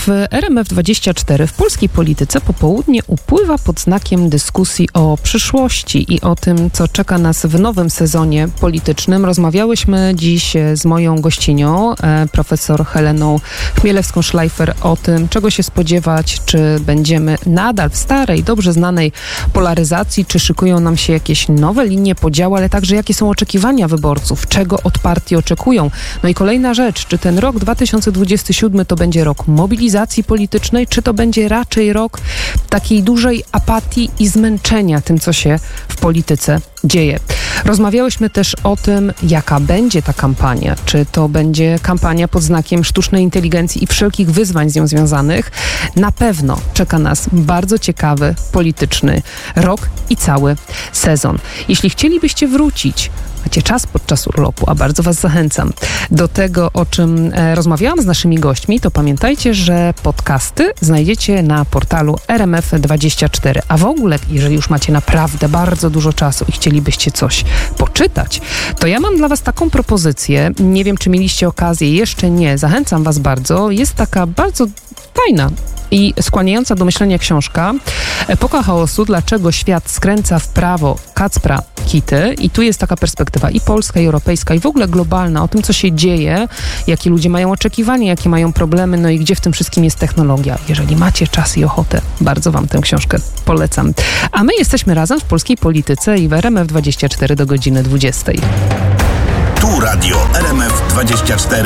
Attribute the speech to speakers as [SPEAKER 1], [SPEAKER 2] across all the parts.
[SPEAKER 1] W RMF24 w polskiej polityce popołudnie upływa pod znakiem dyskusji o przyszłości i o tym, co czeka nas w nowym sezonie politycznym. Rozmawiałyśmy dziś z moją gościnią, profesor Heleną Chmielewską-Szlajfer, o tym, czego się spodziewać, czy będziemy nadal w starej, dobrze znanej polaryzacji, czy szykują nam się jakieś nowe linie podziału, ale także jakie są oczekiwania wyborców, czego od partii oczekują. No i kolejna rzecz, czy ten rok 2027 to będzie rok mobilizacji politycznej, czy to będzie raczej rok takiej dużej apatii i zmęczenia tym, co się w polityce dzieje. Rozmawiałyśmy też o tym, jaka będzie ta kampania. Czy to będzie kampania pod znakiem sztucznej inteligencji i wszelkich wyzwań z nią związanych. Na pewno czeka nas bardzo ciekawy, polityczny rok i cały sezon. Jeśli chcielibyście wrócić, macie czas podczas urlopu, a bardzo was zachęcam do tego, o czym rozmawiałam z naszymi gośćmi, to pamiętajcie, że podcasty znajdziecie na portalu RMF24. A w ogóle, jeżeli już macie naprawdę bardzo dużo czasu i chcielibyście coś poczytać, to ja mam dla was taką propozycję. Nie wiem, czy mieliście okazję, jeszcze nie. Zachęcam was bardzo. Jest taka bardzo fajna i skłaniająca do myślenia książka Epoka chaosu, dlaczego świat skręca w prawo Kacpra Kity. I tu jest taka perspektywa i polska, i europejska, i w ogóle globalna o tym, co się dzieje, jakie ludzie mają oczekiwania, jakie mają problemy, no i gdzie w tym wszystkim jest technologia. Jeżeli macie czas i ochotę, bardzo wam tę książkę polecam. A my jesteśmy razem w polskiej polityce i w RMF24 do godziny 20.
[SPEAKER 2] Tu radio RMF24.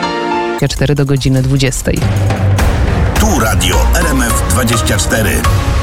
[SPEAKER 1] Do godziny 20.
[SPEAKER 2] Tu radio RMF24.